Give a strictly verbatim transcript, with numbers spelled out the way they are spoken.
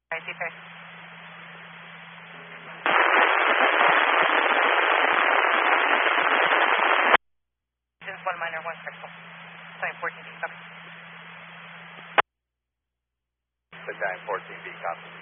Right, sir. Since one minor, one critical. Time fourteen B, copy. The time fourteen B, copy.